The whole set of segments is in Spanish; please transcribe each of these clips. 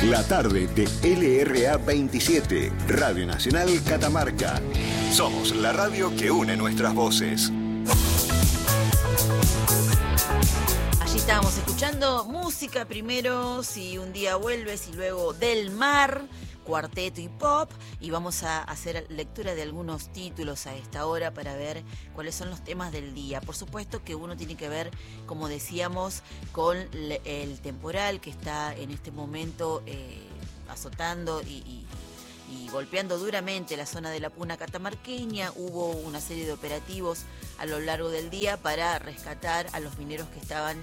La tarde de LRA 27, Radio Nacional Catamarca. Somos la radio que une nuestras voces. Allí estábamos escuchando música primero, Si un día vuelves, y luego Del Mar, cuarteto y pop, y vamos a hacer lectura de algunos títulos a esta hora para ver cuáles son los temas del día. Por supuesto que uno tiene que ver, como decíamos, con el temporal que está en este momento azotando y golpeando duramente la zona de la Puna catamarqueña. Hubo una serie de operativos a lo largo del día para rescatar a los mineros que estaban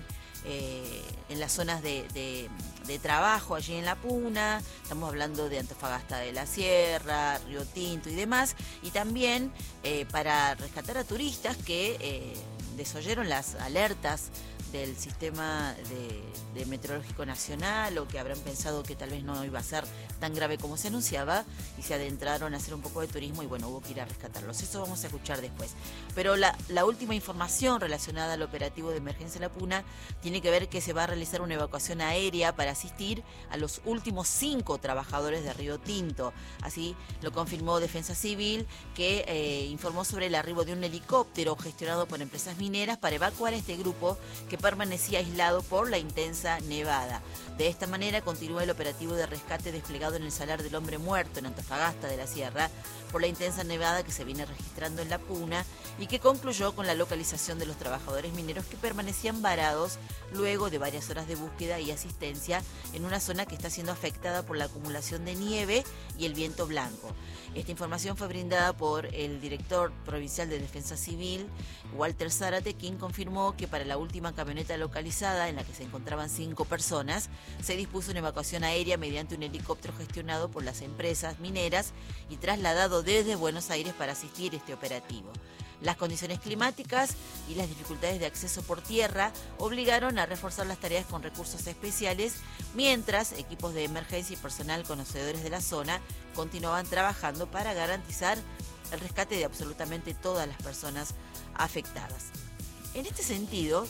en las zonas de trabajo allí en la Puna. Estamos hablando de Antofagasta de la Sierra, Río Tinto y demás, y también para rescatar a turistas que desoyeron las alertas del sistema de meteorológico nacional, o que habrán pensado que tal vez no iba a ser tan grave como se anunciaba, y se adentraron a hacer un poco de turismo, y bueno, hubo que ir a rescatarlos. Eso vamos a escuchar después. Pero la última información relacionada al operativo de emergencia en la Puna tiene que ver que se va a realizar una evacuación aérea para asistir a los últimos 5 trabajadores de Río Tinto. Así lo confirmó Defensa Civil, que informó sobre el arribo de un helicóptero gestionado por empresas mineras para evacuar a este grupo que permanecía aislado por la intensa nevada. De esta manera continúa el operativo de rescate desplegado en el Salar del Hombre Muerto en Antofagasta de la Sierra por la intensa nevada que se viene registrando en la Puna, y que concluyó con la localización de los trabajadores mineros que permanecían varados luego de varias horas de búsqueda y asistencia en una zona que está siendo afectada por la acumulación de nieve y el viento blanco. Esta información fue brindada por el director provincial de Defensa Civil, Walter Zárate, quien confirmó que para la última camioneta localizada, en la que se encontraban 5 personas, se dispuso una evacuación aérea mediante un helicóptero gestionado por las empresas mineras y trasladado desde Buenos Aires para asistir a este operativo. Las condiciones climáticas y las dificultades de acceso por tierra obligaron a reforzar las tareas con recursos especiales, mientras equipos de emergencia y personal conocedores de la zona continuaban trabajando para garantizar el rescate de absolutamente todas las personas afectadas. En este sentido,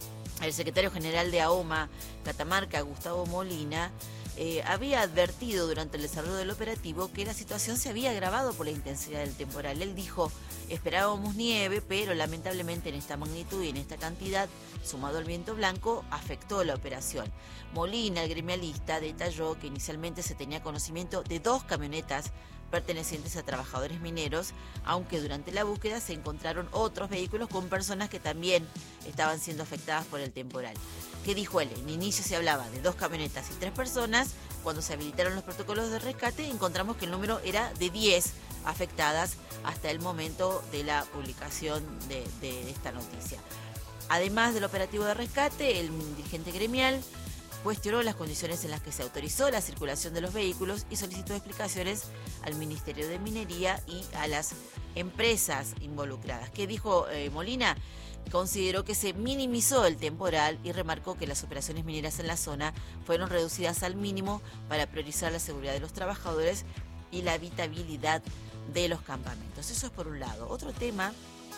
el secretario general de AOMA Catamarca, Gustavo Molina, había advertido durante el desarrollo del operativo que la situación se había agravado por la intensidad del temporal. Él dijo: esperábamos nieve, pero lamentablemente en esta magnitud y en esta cantidad, sumado al viento blanco, afectó la operación. Molina, el gremialista, detalló que inicialmente se tenía conocimiento de 2 camionetas pertenecientes a trabajadores mineros, aunque durante la búsqueda se encontraron otros vehículos con personas que también estaban siendo afectadas por el temporal. ¿Qué dijo él? En inicio se hablaba de 2 camionetas y 3 personas. Cuando se habilitaron los protocolos de rescate, encontramos que el número era de 10 afectadas hasta el momento de la publicación de esta noticia. Además del operativo de rescate, el dirigente gremial cuestionó las condiciones en las que se autorizó la circulación de los vehículos y solicitó explicaciones al Ministerio de Minería y a las empresas involucradas. ¿Qué dijo Molina? Consideró que se minimizó el temporal y remarcó que las operaciones mineras en la zona fueron reducidas al mínimo para priorizar la seguridad de los trabajadores y la habitabilidad de los campamentos. Eso es por un lado. Otro tema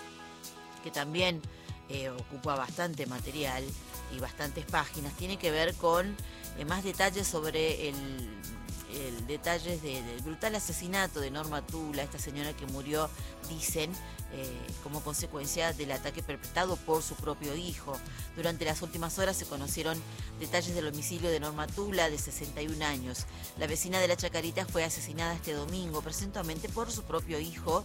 que también ocupa bastante material y bastantes páginas tiene que ver con más detalles sobre el detalles del brutal asesinato de Norma Tula, esta señora que murió, dicen, como consecuencia del ataque perpetrado por su propio hijo. Durante las últimas horas se conocieron detalles del homicidio de Norma Tula, de 61 años. La vecina de La Chacarita fue asesinada este domingo, presuntamente por su propio hijo.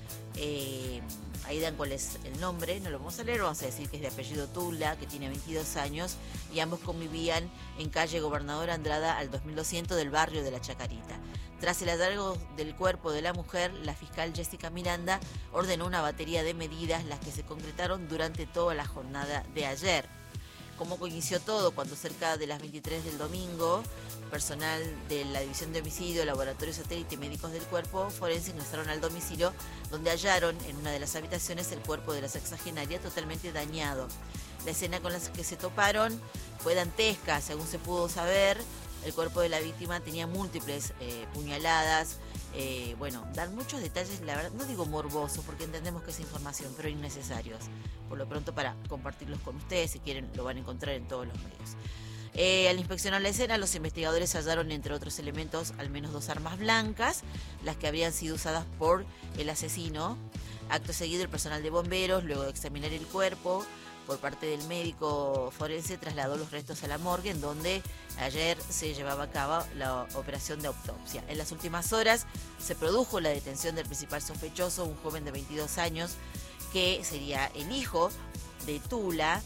Ahí dan cuál es el nombre, no lo vamos a leer, vamos a decir que es de apellido Tula, que tiene 22 años, y ambos convivían en calle Gobernador Andrada al 2200 del barrio de La Chacarita. Tras el hallazgo del cuerpo de la mujer, la fiscal Jessica Miranda ordenó una batería de medidas, las que se concretaron durante toda la jornada de ayer. ¿Cómo inició todo? Cuando cerca de las 23 del domingo, personal de la División de Homicidio, Laboratorio Satélite y Médicos del Cuerpo Forense ingresaron al domicilio, donde hallaron en una de las habitaciones el cuerpo de la sexagenaria totalmente dañado. La escena con la que se toparon fue dantesca, según se pudo saber. El cuerpo de la víctima tenía múltiples puñaladas. Dan muchos detalles, la verdad, no digo morbosos, porque entendemos que es información, pero innecesarios. Por lo pronto, para compartirlos con ustedes, si quieren, lo van a encontrar en todos los medios. Al inspeccionar la escena, los investigadores hallaron, entre otros elementos, al menos 2 armas blancas, las que habrían sido usadas por el asesino. Acto seguido, el personal de bomberos, luego de examinar el cuerpo por parte del médico forense, trasladó los restos a la morgue, en donde ayer se llevaba a cabo la operación de autopsia. En las últimas horas se produjo la detención del principal sospechoso, un joven de 22 años, que sería el hijo de Tula,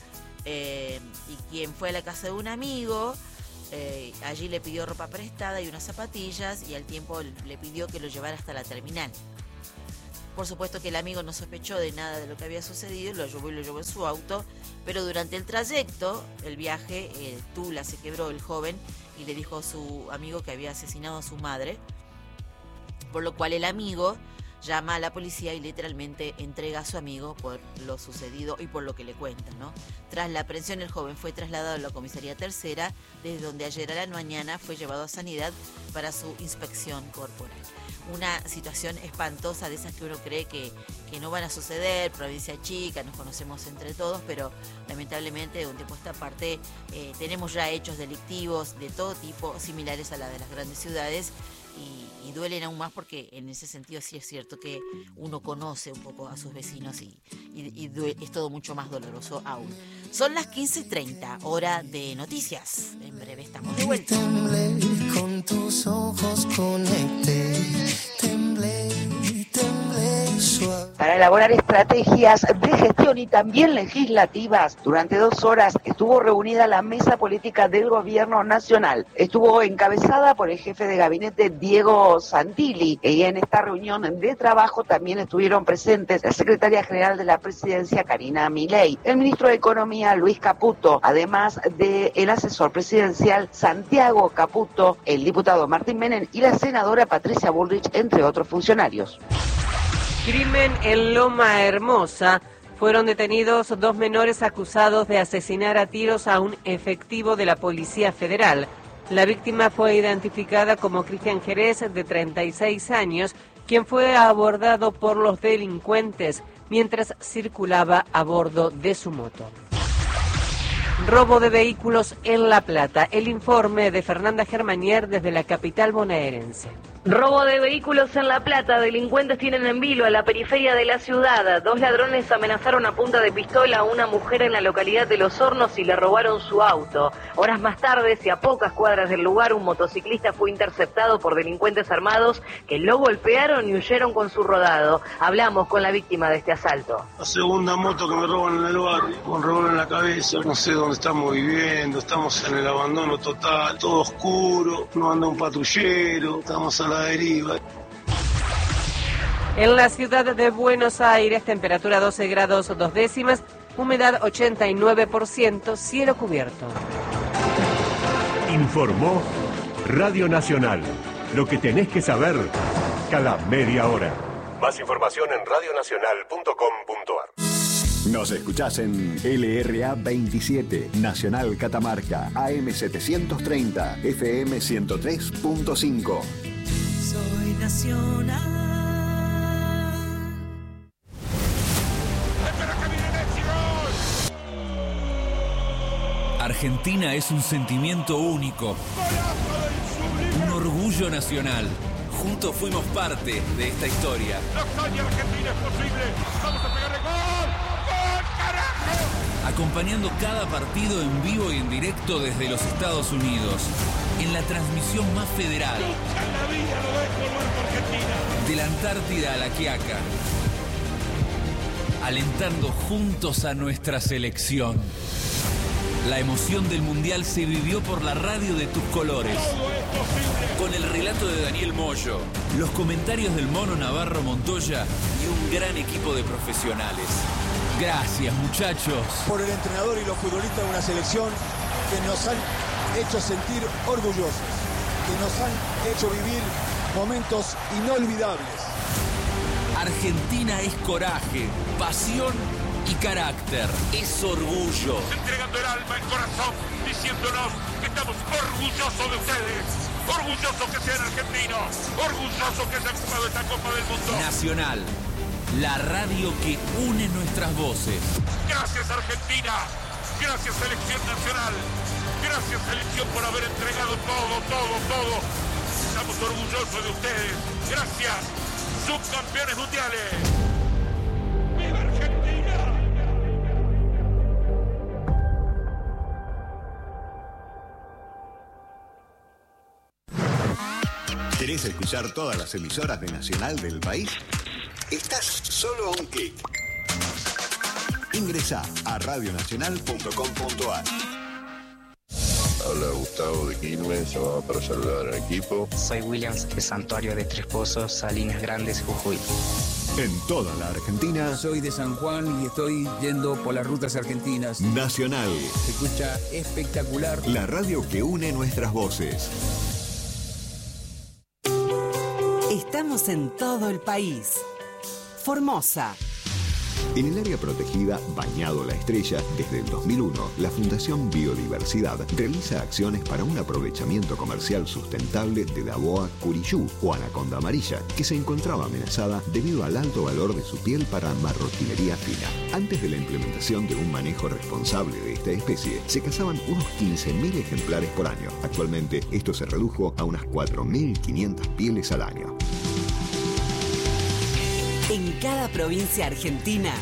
y quien fue a la casa de un amigo. Allí le pidió ropa prestada y unas zapatillas, y al tiempo le pidió que lo llevara hasta la terminal. Por supuesto que el amigo no sospechó de nada de lo que había sucedido, lo llevó en su auto, pero durante el trayecto, el viaje, Tula se quebró, el joven, y le dijo a su amigo que había asesinado a su madre, por lo cual el amigo llama a la policía y literalmente entrega a su amigo por lo sucedido y por lo que le cuentan, ¿no? Tras la aprehensión, el joven fue trasladado a la comisaría tercera, desde donde ayer a la mañana fue llevado a Sanidad para su inspección corporal. Una situación espantosa, de esas que uno cree que no van a suceder, provincia chica, nos conocemos entre todos, pero lamentablemente de un tiempo a esta parte tenemos ya hechos delictivos de todo tipo, similares a la de las grandes ciudades, y duelen aún más porque en ese sentido sí es cierto que uno conoce un poco a sus vecinos y es todo mucho más doloroso aún. Son las 15:30, hora de noticias. En breve estamos de vuelta. Temblé, con tus ojos conecté, temblé suave. Para elaborar estrategias de gestión y también legislativas, durante 2 horas estuvo reunida la mesa política del gobierno nacional. Estuvo encabezada por el jefe de gabinete Diego Santilli, y en esta reunión de trabajo también estuvieron presentes la secretaria general de la presidencia, Karina Milei, el ministro de Economía, Luis Caputo, además del asesor presidencial, Santiago Caputo, el diputado Martín Menem y la senadora Patricia Bullrich, entre otros funcionarios. Crimen en Loma Hermosa. Fueron detenidos 2 menores acusados de asesinar a tiros a un efectivo de la Policía Federal. La víctima fue identificada como Cristian Jerez, de 36 años, quien fue abordado por los delincuentes mientras circulaba a bordo de su moto. Robo de vehículos en La Plata. El informe de Fernanda Germanier desde la capital bonaerense. Robo de vehículos en La Plata. Delincuentes tienen en vilo a la periferia de la ciudad. 2 ladrones amenazaron a punta de pistola a una mujer en la localidad de Los Hornos y le robaron su auto. Horas más tarde, y a pocas cuadras del lugar, un motociclista fue interceptado por delincuentes armados que lo golpearon y huyeron con su rodado. Hablamos con la víctima de este asalto. La segunda moto que me roban en el barrio, con revólver en la cabeza. No sé dónde estamos viviendo, estamos en el abandono total, todo oscuro, no anda un patrullero, estamos a la deriva. En la ciudad de Buenos Aires, temperatura 12 grados 2 décimas, humedad 89%, cielo cubierto. Informó Radio Nacional. Lo que tenés que saber cada media hora. Más información en radionacional.com.ar. Nos escuchás en LRA 27, Nacional Catamarca, AM 730, FM 103.5. Soy nacional. Argentina es un sentimiento único, un orgullo nacional. Juntos fuimos parte de esta historia. ¡La hazaña argentina es posible! ¡Vamos a pegarle gol! ¡Gol, carajo! Acompañando cada partido en vivo y en directo desde los Estados Unidos, en la transmisión más federal. ¡Nunca en la vida lo dejo volver por Argentina! De la Antártida a la Quiaca. Alentando juntos a nuestra selección. La emoción del Mundial se vivió por la radio de tus colores. Con el relato de Daniel Moyo, los comentarios del Mono Navarro Montoya y un gran equipo de profesionales. Gracias, muchachos. Por el entrenador y los futbolistas de una selección que nos han hecho sentir orgullosos, que nos han hecho vivir momentos inolvidables. Argentina es coraje, pasión y carácter. Es orgullo. Entregando el alma, el corazón, diciéndonos que estamos orgullosos de ustedes. Orgullosos que sean argentinos. Orgullosos que se han jugado esta Copa del Mundo. Nacional, la radio que une nuestras voces. Gracias, Argentina. Gracias, Selección Nacional. Gracias, selección, por haber entregado todo. Estamos orgullosos de ustedes. Gracias, subcampeones mundiales. ¡Viva Argentina! ¿Querés escuchar todas las emisoras de Nacional del país? Estás solo a un clic. Ingresá a radionacional.com.ar. Habla Gustavo de Quilmes, llamaba para saludar al equipo. Soy Williams de Santuario de Tres Pozos, Salinas Grandes, Jujuy. En toda la Argentina. Soy de San Juan y estoy yendo por las rutas argentinas. Nacional. Se escucha espectacular. La radio que une nuestras voces. Estamos en todo el país. Formosa. En el área protegida Bañado La Estrella, desde el 2001, la Fundación Biodiversidad realiza acciones para un aprovechamiento comercial sustentable de la boa curiyú o anaconda amarilla, que se encontraba amenazada debido al alto valor de su piel para marroquinería fina. Antes de la implementación de un manejo responsable de esta especie, se cazaban unos 15.000 ejemplares por año. Actualmente, esto se redujo a unas 4.500 pieles al año. En cada provincia argentina,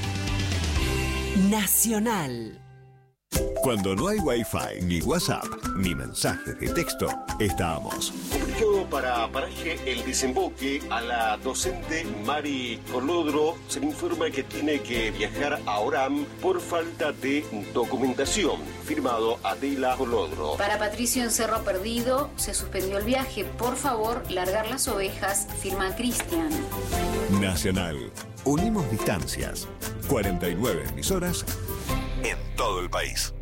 Nacional. Cuando no hay Wi-Fi, ni WhatsApp, ni mensajes de texto, estamos. Complicado para Paraje el desemboque. A la docente Mari Colodro se le informa que tiene que viajar a Orán por falta de documentación. Firmado Adela Colodro. Para Patricio en Cerro Perdido se suspendió el viaje. Por favor, largar las ovejas. Firma Cristian. Nacional. Unimos distancias. 49 emisoras en todo el país.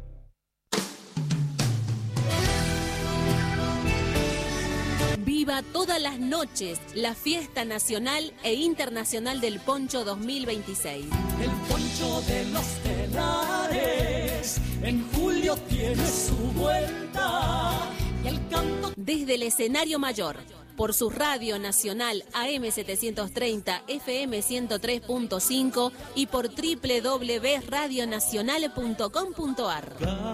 Viva todas las noches la fiesta nacional e internacional del Poncho 2026. El Poncho de los Telares en julio tiene su vuelta y el canto desde el escenario mayor, por su radio nacional AM 730 FM 103.5 y por www.radionacional.com.ar.